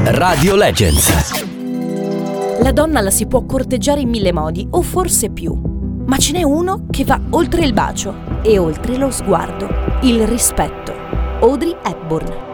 Radio Legends. La donna la si può corteggiare in 1000 modi, o forse più. Ma ce n'è uno che va oltre il bacio e oltre lo sguardo: il rispetto. Audrey Hepburn.